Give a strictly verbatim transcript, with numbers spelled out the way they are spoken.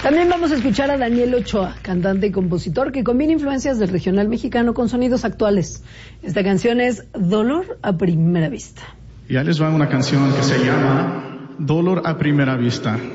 También vamos a escuchar a Daniel Ochoa, cantante y compositor que combina influencias del regional mexicano con sonidos actuales. Esta canción es Dolor a Primera Vista. Ya les va una canción que se llama Dolor a Primera Vista.